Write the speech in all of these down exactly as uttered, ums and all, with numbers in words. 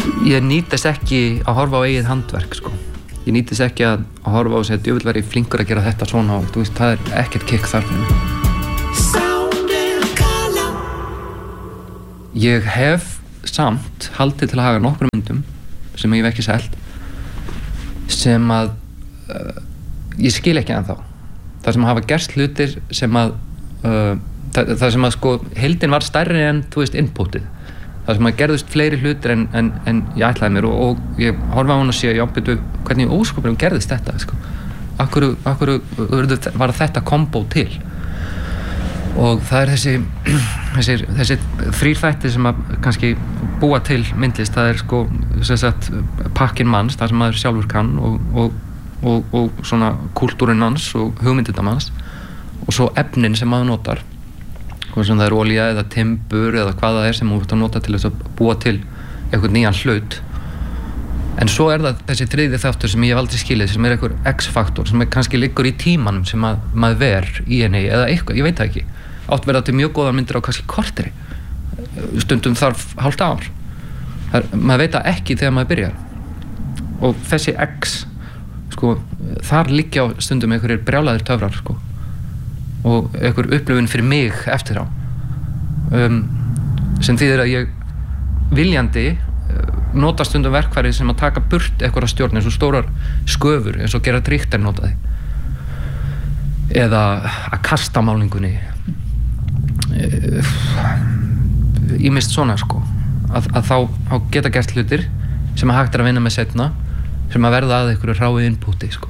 ég nýtist ekki að horfa á eigið handverk sko. Ég nýtist ekki að horfa á og segja djöfull væri ég flinkur að gera þetta svona og þú veist, það er ekkert kick þar fyrir mig. Ég hef samt haldið til að haga nokkrum myndum sem ég hef ekki selt sem að uh, ég skil ekki ennþá. Það sem hafa gerst hlutir sem að uh, það, það sem að sko heildin var stærri en þú veist inputið. Það sem að gerðust fleiri hlutir en, en, en ég ætlaði mér og, og ég horfa á hann og sé já, betur, hvernig óskaplega gerðist þetta sko. Akkur, akkur var þetta kombo til og það er þessi þessi, þessi þrír þættir sem að kannski búa til myndlist. Það er sko sem sagt pakkinn manns, það sem maður sjálfur kann og, og, og, og svona kúltúrinn hans og hugmyndirnar manns og svo efnin sem maður notar hvort sem það er olía eða timbur eða hvað það er sem þú ert að nota til þess að búa til eitthvað nýjan hlut. En svo er það þessi þriðji þáttur sem ég hef aldrei skilið sem er eitthvað X-faktor sem er kannski liggur í tímanum sem að, maður ver í henni eða eitthvað, ég veit það ekki. Átt verða til mjög góðar myndir á kannski korteri. Stundum þarf hálft ár. Er, maður veit það ekki þegar maður byrjar. Og þessi X, sko, þar liggja á stundum einhverjir brjálaðir töfrar, sko. Og einhver upplifun fyrir mig eftir á um, sem þýðir að ég viljandi nota stundum verkfæri sem að taka burt einhverja stjórn eins og stórar sköfur eins og gera Richter notaði eða að kasta málingunni ýmist svona sko að, að þá, þá geta gert hlutir sem að hægt er að vinna með seinna sem að verða að einhverju hráu inputi sko.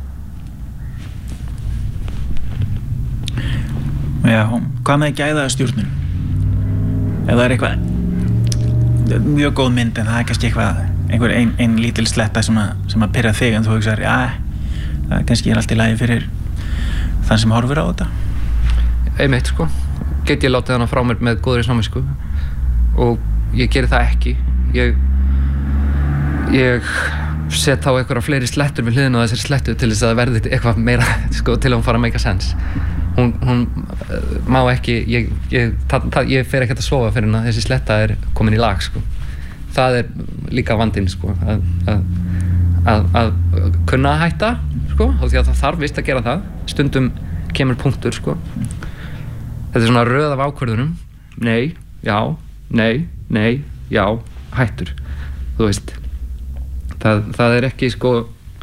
Já, hvað með gæðastjórnun? Ef það er eitthvað mjög góð mynd en það er kannski eitthvað einhver ein, ein lítil sletta sem að, sem að pirra þig en þú hugsar, já, það kannski er allt í lagi fyrir þann sem horfir á þetta. Einmitt, sko. Get ég látið hana frá mér með góðri samvisku og ég geri það ekki. Ég ég set þá einhverja fleiri slettur við hliðina á þessari slettu til þess að það verði eitthvað meira, sko, til að hún fara að make a sense. Hún, hún uh, má ekki, ég, ég, það, það, ég fer ekki að sofa fyrir hennar þessi sletta er komin í lag, sko. Það er líka vandinn, sko, að, að, að, að kunna að hætta, sko, og því að það þarf vist að gera það. Stundum kemur punktur, sko. Þetta er svona röð af ákvörðunum. Nei, já, nei, nei, já, hættur. Þú veist. Það, það er ekki, sko,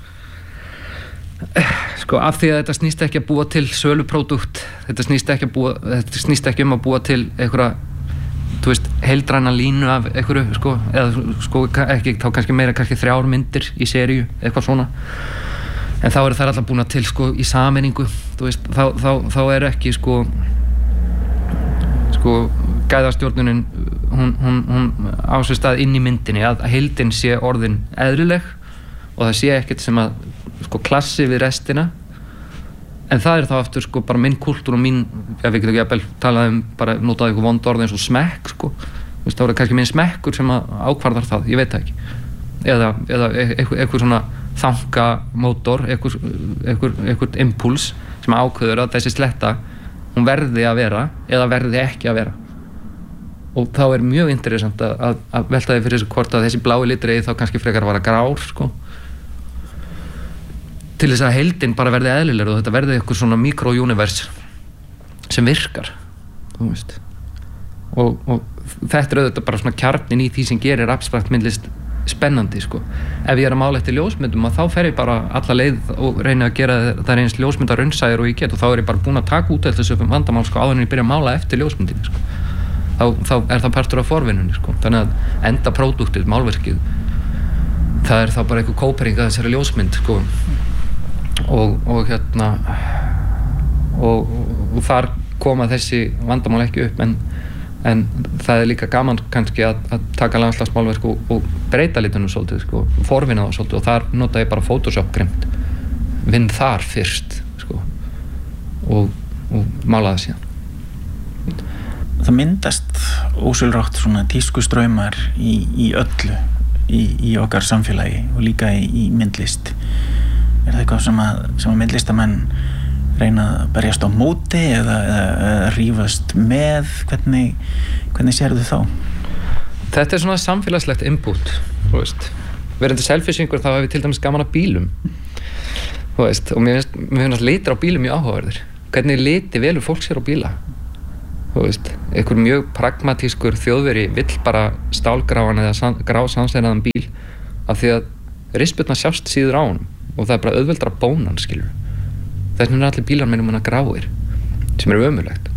sko, af því að þetta snýst ekki að búa til sölupródúkt, þetta snýst ekki að búa, þetta snýst ekki um að búa til einhverja, þú veist, heildræna línu af einhverju, sko, eða, sko, ekki, þá kannski meira kannski þrjár myndir í seríu, eitthvað svona. En þá eru þær alltaf búin til, sko, í sameiningu, þú veist, þá, þá, þá er ekki, sko, sko, gæðastjórnunin, hún, hún, hún á sér stað inn í myndinni, að heildin sé orðin eðlileg og það sé ekkert sem að, sko, klassi við restina. En það er þá aftur, sko, bara minn kúltúr og mín, ef við getum ekki að tala um, bara notaði eitthvað vond orð eins og smekk, sko. Þú veist, þá er það kannski minn smekkur sem að ákvarðar það, ég veit það ekki. Eða, eða eitthvað, eitthvað svona þankamótor, eitthvað, eitthvað, eitthvað impuls sem ákveður að þessi sletta, hún verði að vera eða verði ekki að vera. Og þá er mjög interessant að, að, að velta því fyrir þessu hvort að þessi blái litur eigi þá kannski frekar að vara grár, sko. Til þess að heildin bara verði eðlilegur og þetta verði eitthvað svona mikro-universe sem virkar, þú veist. Og, og þetta er auðvitað bara svona kjarnin í því sem gerir abstrakt myndlist spennandi, sko. Ef ég er að mála eftir ljósmyndum þá fer ég bara alla leið og reyna að gera það eins ljósmyndar raunsæjar og ég get og þá er ég bara búin að taka út þessu vandamál, sko, áður en ég byrja að mála eftir ljósmyndinni, sko. Þá, þá er það partur af forvinnunni, sko. Þannig að enda pródúktið, málverkið, það er þá bara eitthvað kópering að þessari ljósmynd, sko. Og, og hérna og, og, og þar koma þessi vandamál ekki upp en, en það er líka gaman kannski að, að taka landslagsmálverk og, og breyta litunum svolítið, sko, forvinna þá svolítið og þar nota ég bara Photoshop grimt vinn þar fyrst, sko, og, og mála það síðan. Það myndast ósjálfrátt svona tískustraumar í, í öllu í, í okkar samfélagi og líka í, í myndlist. Er það eitthvað sem að, sem að myndlistamenn reyna að berjast á móti eða, eða, eða rífast með? Hvernig, hvernig sérðu þá? Þetta er svona samfélagslegt input þú veist, verandi selfishingur þá hef ég til dæmis gaman að bílum, þú veist, og mér finnst, mér finnst litir á bílum mjög áhugaverðir, hvernig liti velur fólk sér á bíla, þú veist, einhver mjög pragmatískur þjóðveri vill bara stálgráan eða san, grásanseinaðan bíl af því að rispurnar sjást síður á honum og það er bara auðveldra bónan, skilur, þess vegna er allir bílar minnum hana gráir, sem er ömurlegt.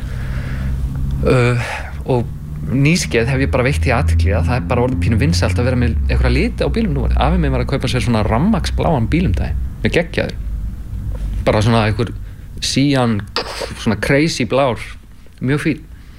Uh, og nýskeið hef ég bara veitt í athygli að það er bara orðið pínu vinsælt að vera með einhverja liti á bílum nú. Afi minn var að kaupa sér svona rammaksbláan bíl um daginn, með geggjaður. Bara svona einhver sían, svona crazy blár, mjög fín.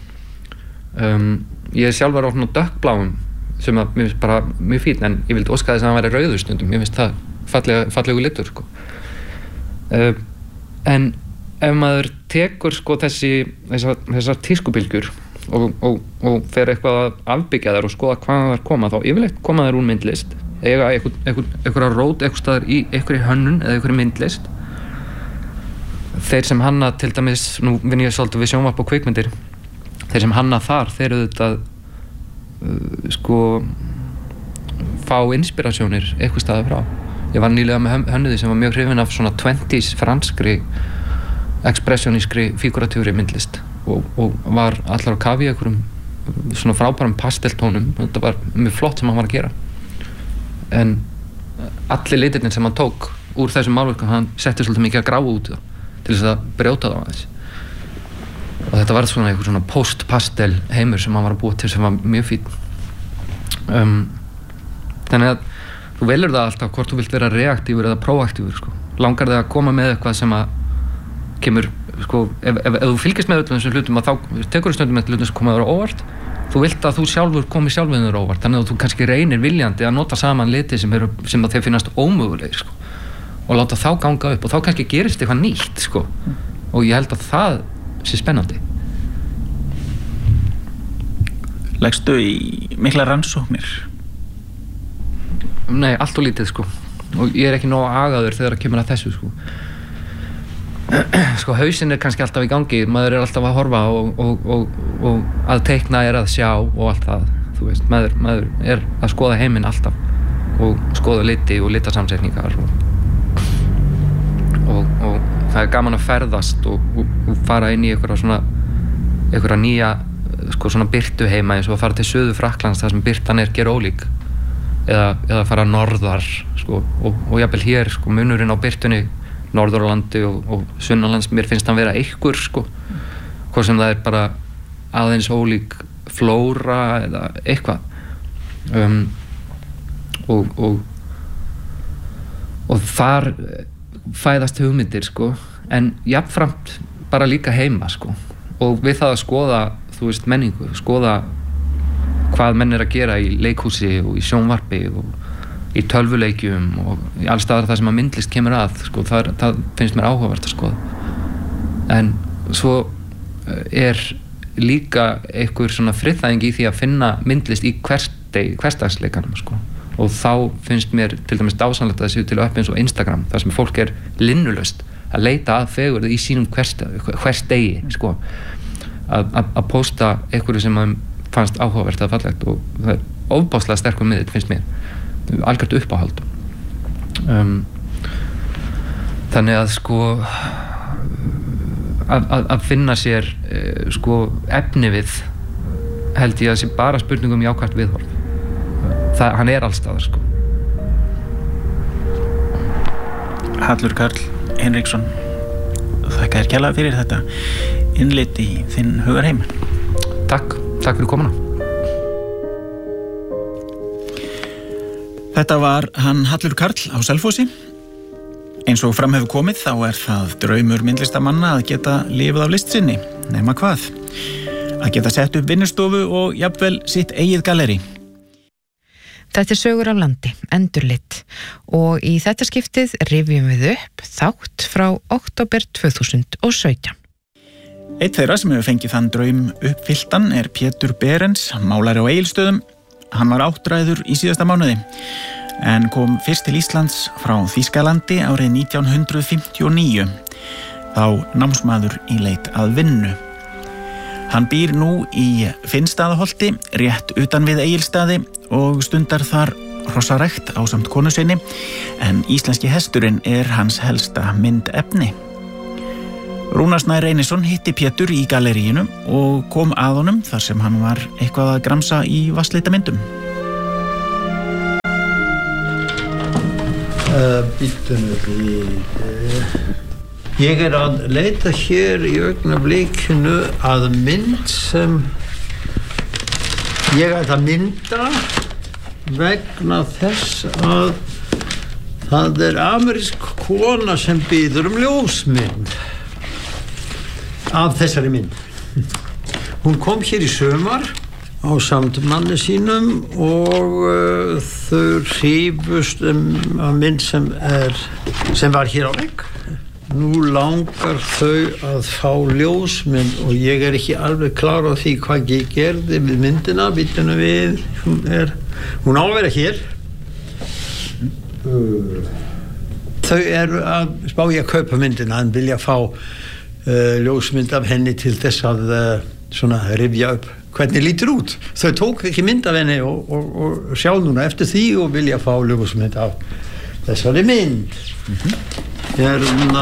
Um, ég sjálf var á svona dökkbláum sem að mér finnst bara mjög fín, en ég vildi óska þess að hann væri rauður stundum, ég finnst það fallega, fallegu litur, sko. Uh, en ef maður tekur sko þessi þessar, þessar tískubylgjur og, og, og fer eitthvað að afbyggja þær og skoða hvaðan þær koma, þá yfirleitt koma þær úr myndlist, eiga einhverja rót eitthvað staðar í einhverju hönnun eða einhverju myndlist. Þeir sem hanna til dæmis, nú vinn ég svolítið við sjónvarp og kvikmyndir, þeir sem hanna þar, þeir eru þetta uh, sko fá inspirasjónir eitthvað staðar frá. Ég var nýlega með hönnuði sem var mjög hrifinn af svona twenties franskri expressionískri fígúratívri myndlist og, og var allar á kafi í einhverjum svona frábærum pasteltónum. Þetta var mjög flott sem hann var að gera, en allir litirnir sem hann tók úr þessum málverkum, hann setti svolítið mikið að gráa út það til þess að brjóta það aðeins, og þetta var svona einhver svona post-pastel heimur sem hann var að búa til sem var mjög fín. um, þannig að þú velur það alltaf hvort þú vilt vera reaktífur eða proaktífur, sko. Langar þig að koma með eitthvað sem að kemur, sko, ef, ef, ef þú fylgist með öllum þessum hlutum að þá tekur þú stundum með hlutum sem koma þér á óvart, þú vilt að þú sjálfur komi sjálfur þér á óvart, þannig að þú kannski reynir viljandi að nota saman liti sem, eru, sem að þeir finnast ómögulegir, sko, og láta þá ganga upp og þá kannski gerist eitthvað nýtt, sko, og ég held að það sé spennandi. Leggstu í mikla rannsóknir? Nei, allt og lítið, sko, og ég er ekki nóg agaður þegar það kemur að þessu, sko. Sko, hausinn er kannski alltaf í gangi, maður er alltaf að horfa og, og, og, og að teikna er að sjá og allt það, þú veist, maður, maður er að skoða heiminn alltaf og skoða liti og litasamsetningar og, og, og það er gaman að ferðast og, og, og fara inn í einhverja svona einhverja nýja, sko, svona birtu heima, eins og að fara til Suður Frakklands þar sem birtan er gerólík, eða, eða fara norðar, sko, og, og jafnvel hér, sko, munurinn á birtunni Norðurlandi og, og Sunnanlands, mér finnst hann vera einhver, sko, hvað sem það er bara aðeins ólík flóra eða eitthvað, um, og, og og þar fæðast hugmyndir, sko, en jafnframt bara líka heima, sko, og við það að skoða, þú veist, menningu, skoða hvað menn er að gera í leikhúsi og í sjónvarpi og í tölvuleikjum og í alls staðar það sem að myndlist kemur að, sko, það, það finnst mér áhugavert að skoða. En svo er líka einhver svona friðþæging í því að finna myndlist í hversdagsleikanum, sko, og þá finnst mér til dæmis dásamlegt að það séu til upp eins og Instagram, þar sem fólk er linnulaust að leita að fegurð í sínum hversdegi, sko, að, að, að posta einhverju sem að fannst áhugavert að fallegt, og það er ofbáslega sterkur miðill, finnst mér, algjört uppáhald. um, þannig að, sko, að, að, að finna sér uh, sko, efni við, held ég að sé bara spurningum jákvætt viðhorf. Það, hann er allstaðar, sko. Hallur Karl Hinriksson, þakka þér kærlega fyrir þetta innlit í þinn hugarheim. Takk, takk fyrir komuna. Þetta var hann Hallur Karl á Selfossi. Eins og fram hefur komið þá er það draumur myndlistamanna að geta lifað af list sinni, nema hvað. Að geta sett upp vinnustofu og jafnvel sitt eigið galleri. Þetta er sögur af landi, endurlit, og í þetta skiptið rifjum við upp þátt frá október tvö þúsund og sautján. Eitt þeirra sem hefur fengið þann draum uppfylltan er Pétur Berens, málari á Egilsstöðum. Hann var áttræður í síðasta mánuði, en kom fyrst til Íslands frá Þýskalandi árið nítján hundruð fimmtíu og níu, þá námsmaður í leit að vinnu. Hann býr nú í Finnstaðaholti, rétt utan við Egilsstaði, og stundar þar hrossarækt ásamt konu sinni, en íslenski hesturinn er hans helsta myndefni. Rúnar Snær Reynisson hitti Pétur í galleríinu og kom að honum þar sem hann var eitthvað að gramsa í vatnslitamyndum. Uh, Býttu nú við. Ég er að leita hér í augnablikinu að mynd sem ég ætla að mynda vegna þess að það er amerísk kona sem biður um ljósmynd af þessari mynd. Hún kom hér í sumar ásamt manni sínum og uh, þau hrifust um að mynd sem er sem var hér á vegg. Nú langar þau að fá ljósmynd og ég er ekki alveg klár á því hvað ég gerði við myndina, bitinu við, hún er, hún á að vera hér. Þau eru að spá ég að kaupa myndina en vilja fá uh, ljósmynd af henni til þess að uh, svona rifja upp hvernig lítur út. Þau tók ekki mynd af henni og, og, og sjá núna eftir því og vilja fá ljósmynd af þessari mynd. Mm-hmm. Hérna,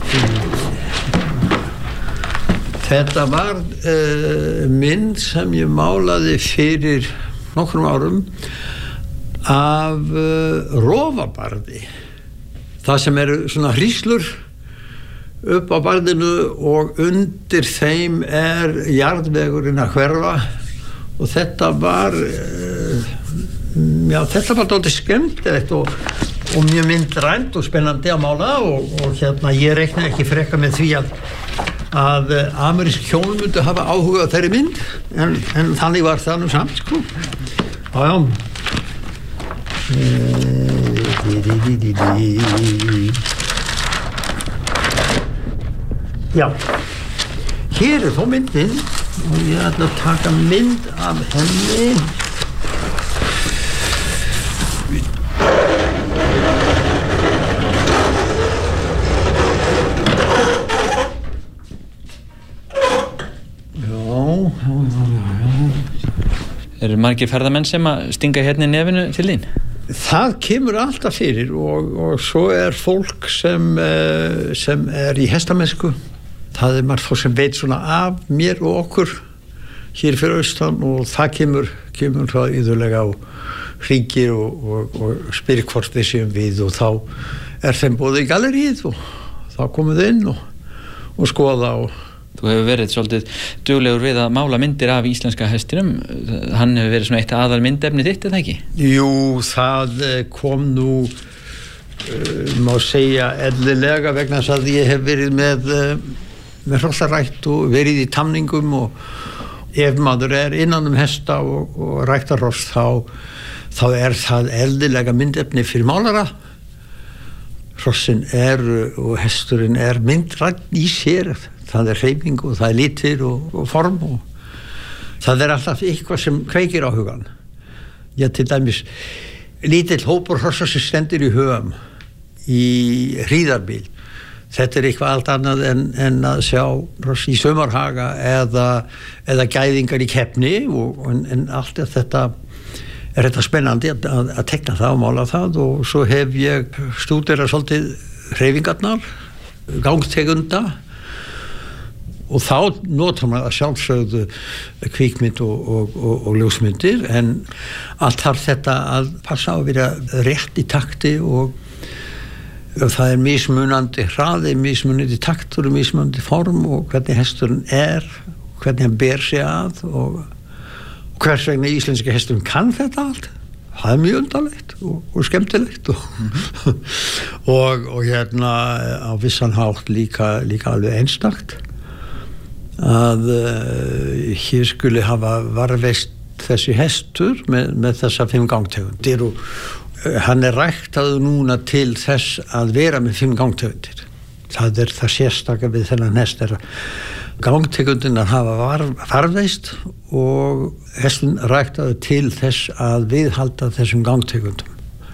þetta var uh, mynd sem ég málaði fyrir nokkrum árum af uh, rofabarði. Það sem eru svona hríslur upp á barðinu og undir þeim er jarðvegurinn að hverfa og þetta var uh, já, þetta var dálítið skemmtilegt og og mjög myndrænt og spennandi að mála og, og hérna ég reikna ekki frekar með því að að amerísk hjón myndu hafa áhuga á þeirri mynd en, en þannig var það nú samt sko. Já, já. Já, hér er þó myndin og ég ætla að taka mynd af henni. Eru margir ferðamenn sem að stinga hérna í nefinu til þín? Það kemur alltaf fyrir og, og svo er fólk sem, sem er í hestamennsku. Það er margt sem veit svona af mér og okkur hér fyrir austan og það kemur, kemur það yðurlega og hringir og, og, og spyrir hvort við séum við og þá er þeim boðið í galleríið og þá komum þau inn og, og skoða og Þú hefur verið svolítið duglegur við að mála myndir af íslenska hestinum. Hann hefur verið svona eitt aðal myndefni þitt, er það ekki? Jú, það kom nú, uh, má segja, eðlilega vegna þess að ég hef verið með, uh, með hrossarækt og verið í tamningum og ef maður er innan um hesta og, og ræktar hross þá, þá er það eðlilega myndefni fyrir málara. Hrossin er og hesturinn er myndrænt í sér. Það er hreyfing og það er litir og, og form og það er alltaf eitthvað sem kveikir á hugan. Já, til dæmis lítill hópur hrossa sem stendur í höfum í hríðarbíl. Þetta er eitthvað allt annað en, en að sjá hross í saumarhaga eða, eða gæðingar í keppni og, en, en allt er þetta er þetta spennandi að, að, að tekna það og mála það og svo hef ég stúderað svolítið hreyfingarnar, gangtegunda og þá notar maður að sjálfsögðu kvikmynd og, og, og, og ljósmyndir en allt þarf þetta að passa á að vera rétt í takti og það er mismunandi hraði, mismunandi taktur og mismunandi form og hvernig hesturinn er, hvernig hann ber sig að og hvers vegna íslenski hesturinn kann þetta allt. Það er mjög undarlegt og, og skemmtilegt og, mm-hmm. og, og hérna á vissan hátt líka, líka alveg einstakt að uh, hér skuli hafa varðveist þessi hestur með, með þessa fimm gangtegundir og uh, hann er ræktaður núna til þess að vera með fimm gangtegundir. Það er það sérstaka við þennan hest er að gangtegundirnar hafa var, varðveist og hestun ræktaður til þess að viðhalda þessum gangtegundum.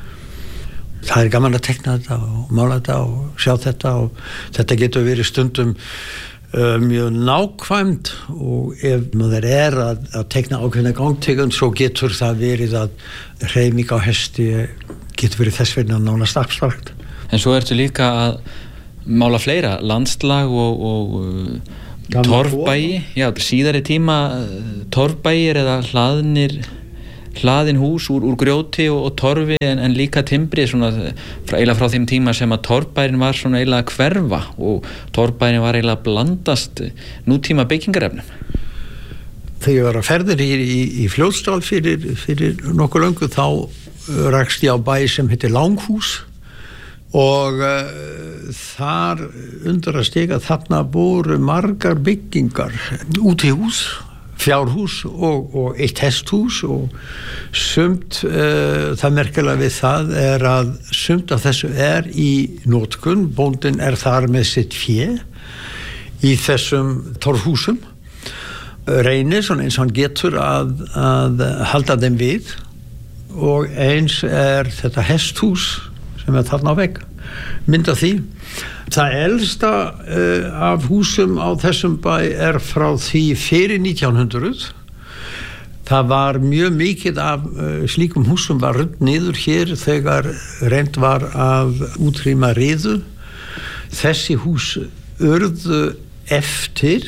Það er gaman að tekna þetta og mála þetta og sjá þetta og þetta getur verið stundum uh, mjög nákvæmt og ef maður er að, að tekna ákveðna gangtegund svo getur það verið að hreyfing á hesti getur verið þess vegna nánast abstrakt. En svo ertu líka að mála fleira, landslag og, og torfbæi, já, síðari tíma torfbæir eða hlaðnir hlaðin hús úr, úr grjóti og, og torfi en, en líka timbri svona frá, eiginlega frá þeim tíma sem að torfbærin var svona eiginlega að hverfa og torfbærin var eiginlega að blandast nútíma byggingarefnum. Þegar ég var að ferðir í, í, í Fljótsdal fyrir, fyrir nokkuð löngu þá rakst ég á bæ sem heitir Langhús og uh, þar undir að stiga þarna voru margar byggingar, útihús, fjárhús og, og eitt hesthús og sumt, uh, það merkilega við það er að sumt af þessu er í notkun, bóndinn er þar með sitt fé í þessum torfhúsum, reynir svona eins og hann getur að, að halda þeim við og eins er þetta hesthús sem er þarna á vegg, mynd af því. Það elsta uh, af húsum á þessum bæ er frá því fyrir nítján hundruð. Það var mjög mikið af uh, slíkum húsum var rudd niður hér þegar reynd var að útrýma riðu. Þessi hús urðu eftir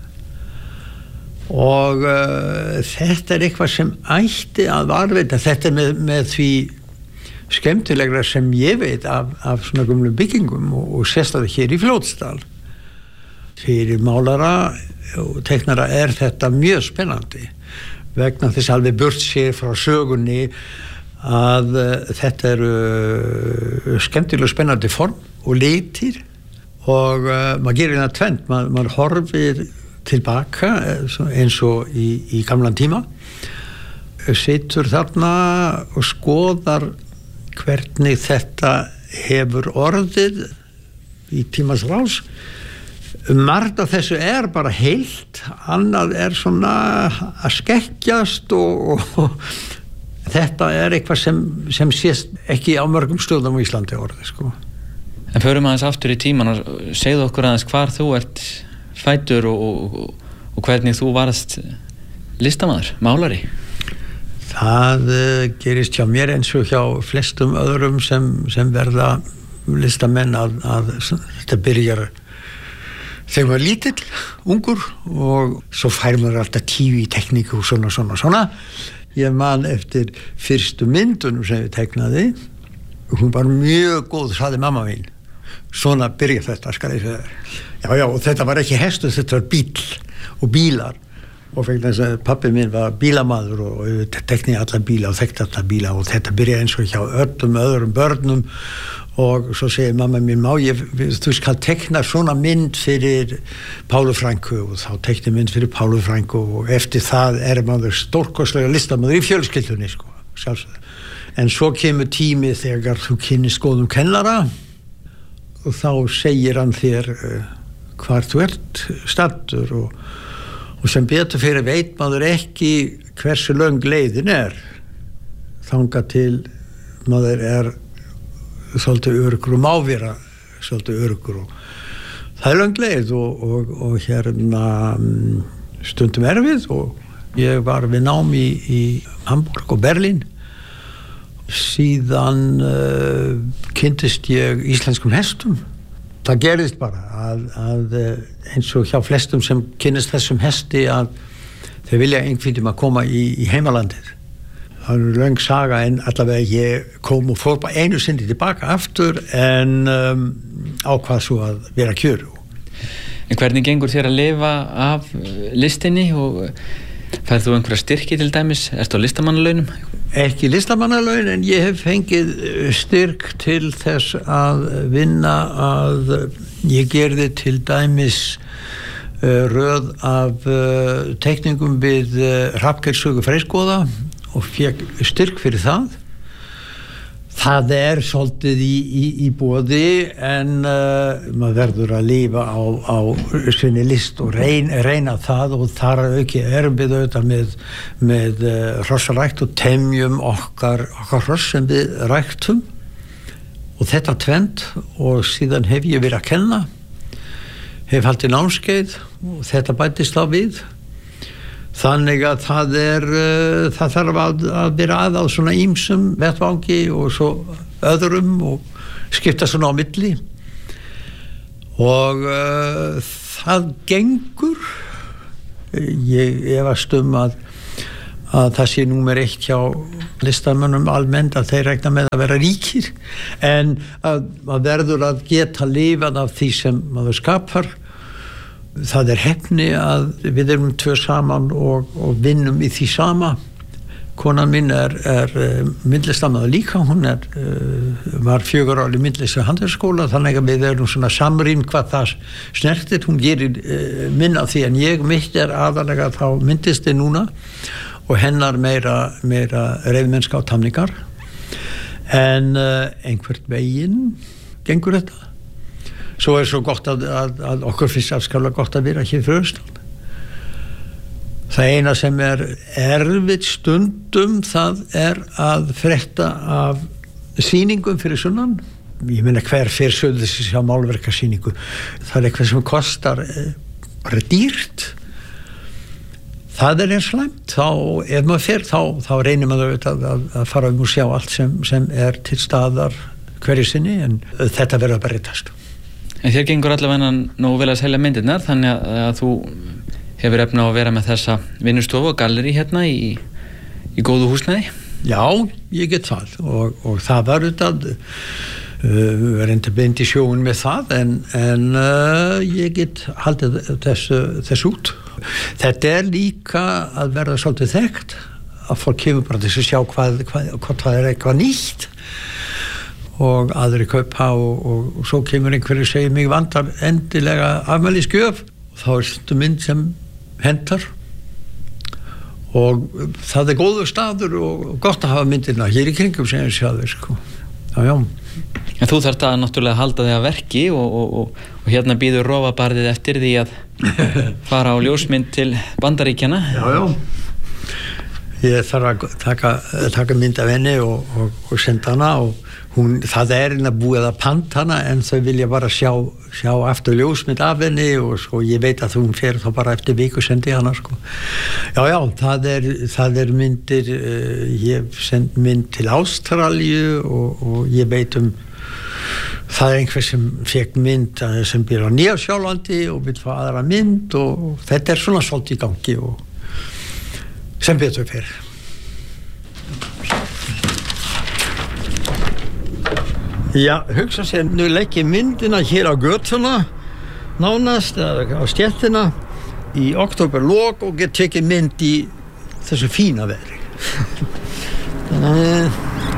og uh, þetta er eitthvað sem ætti að varðveita. Þetta er með, með því skemmtilegra sem ég veit af, af svona gömlu byggingum og, og sérstaklega hér í Fljótsdal. Fyrir málara og teiknara er þetta mjög spennandi vegna þess alveg burt sér frá sögunni að uh, þetta eru uh, skemmtilega spennandi form og litir og uh, maður gerir það tvennt, Ma, maður horfir tilbaka eins og í, í gamlan tíma, situr þarna og skoðar hvernig þetta hefur orðið í tímans rás. Margt af þessu er bara heilt, annað er svona að skekkjast og, og, og þetta er eitthvað sem, sem sést ekki á mörgum stöðum á Íslandi orðið, sko. En förum aðeins aftur í tíman og segðu okkur aðeins hvar þú ert fæddur og, og, og hvernig þú varst listamaður, málari. Það uh, gerist hjá mér eins og hjá flestum öðrum sem, sem verða listamenn að, að þetta byrjar þegar maður lítill, ungur og svo fær maður alltaf tíu í tekníku og svona, svona, svona. Ég man eftir fyrstu myndunum sem ég teknaði og hún var mjög góð, sagði mamma mín. Svona byrja þetta, skal ég segja. Já, já, og þetta var ekki hestur, þetta var bíl og bílar. Og vegna þess að pappi minn var bílamaður og, og tekniði alla bíla og þekkti alla bíla og þetta byrjaði eins og hjá öllum öðrum börnum og svo segir mamma mín, má ég, þú skal tekna svona mynd fyrir Pálu Frænku og þá tekni mynd fyrir Pálu Frænku og eftir það er maður stórkostlega listamaður í fjölskyldunni, sko, sjálfsögðu. En svo kemur tími þegar þú kynnist góðum kennara og þá segir hann þér uh, hvar þú ert staddur og Og sem betur fyrir veit maður ekki hversu löng leiðin er. Þangað til maður er svolítið öruggur og má vera svolítið öruggur. Og það er löng leið og, og, og hérna stundum erfið og ég var við nám í, í Hamburg og Berlín. Síðan uh, kynntist ég íslenskum hestum. Það gerðist bara að, að eins og hjá flestum sem kynnist þessum hesti að þau vilja einhvern tíma að koma í, í heimalandið. Það er löng saga en allavega ég kom og fór bara einu sinni tilbaka aftur en um, ákvað svo að vera kjör. En hvernig gengur þér að lifa af listinni og færð þú einhverja styrki til dæmis? Ertu á listamannalaunum? Ekki listamannalaun en ég hef fengið styrk til þess að vinna að ég gerði til dæmis uh, röð af uh, teikningum við uh, Hrafnkelssögu Freyskoða og fekk styrk fyrir það. Það er svolítið í, í, í boði en uh, maður verður að lifa á, á sinni list og reyna, reyna það og þar auki erum við auðvitað með, með uh, hrossarækt og temjum okkar, okkar hross sem við ræktum og þetta tvend og síðan hef ég verið að kenna hef haldið námskeið og þetta bætist þá við. Þannig að það er uh, það þarf að, að vera að á svona ýmsum vettvangi og svo öðrum og skipta svona á milli og uh, það gengur. Ég efast um að að það sé númer eitt hjá listamönnum almennt að þeir regna með að vera ríkir, en að, að verður að geta lifað af því sem maður skapar. Það er heppni að við erum tvö saman og, og vinnum í því sama. Konan mín er, er myndlistarmaður líka, hún er, var fjögur ár í myndlistar handverksskóla, þannig að við erum svona samrýmd hvað það snertir. Hún gerir minna af því en ég, mitt er aðalega þá myndlisti núna og hennar meira, meira reyðmennska og tamningar, en uh, einhvert veginn gengur þetta. Svo er svo gott að, að, að okkur finnst afskaplega gott að vera hér fyrir austan. Það eina sem er erfitt stundum, það er að frétta af sýningum fyrir sunnan. Ég meina, hver fyrir sögðu þessi sjá málverkasýningu, það er eitthvað sem kostar bara dýrt. Það er eins slæmt, þá, ef maður fer, þá, þá reynir maður að, að, að fara um og sjá allt sem, sem er til staðar hverju sinni, en þetta verður bara réttast. En þér gengur allavega nú vel að selja myndirnar, þannig að, að þú hefur efna á að vera með þessa vinnustofu og galleri hérna í, í góðu húsnæði? Já, ég get það og, og það var auðvitað uh, reyndi beint í sjóun með það, en, en uh, ég get haldið þessu, þessu út. Þetta er líka að verða svolítið þekkt, að fólk kemur bara til að sjá hvað, hvað, hvað það er eitthvað nýtt og aðri kaupa og, og, og svo kemur einhverju segir mig vantar endilega afmælisgjöf og þá er þetta mynd sem hentar og það er góður staður og gott að hafa myndirna hér í kringum sem ég sjáður sko. Já, já. En þú þarft að náttúrulega halda þig að verki og, og, og, og hérna býður rofabarðið eftir því að fara á ljósmynd til Bandaríkjana. Já, já. Ég þarf að taka, taka mynd af henni og, og, og senda hana og hún, það er hérna búið að panta hana en þau vilja bara sjá, sjá aftur ljósmynd af henni og sko, ég veit að hún fer þá bara eftir viku sendi hana sko. Já, já, það er, það er myndir, uh, ég send mynd til Ástralíu og, og ég veit um það er einhver sem fekk mynd sem býr á Nýja-Sjálandi og vil fá aðra mynd og, og þetta er svona svolítið í gangi og sem betur fyrir. Já, hugsa sér, nú legg ég myndina hér á götuna nánast, á stjettina í októberlok og get tekið mynd í þessu fína veðri. Þannig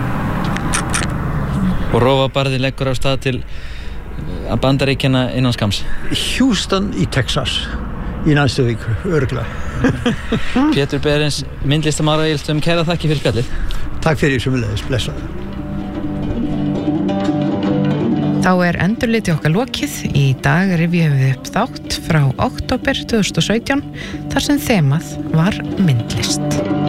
Og rofabarði leggur á stað til að Bandaríkjana innan skams. Houston í Texas í næstu viku, örugglega. Pétur Behrens, myndlistamara Egilsstöðum, kæra þakki fyrir spjallið. Takk fyrir sömuleiðis, blessaður. Þá er endurliti okkar lokið. Í dag rifjum við upp þátt frá október tvö þúsund og sautján þar sem þemað var myndlist.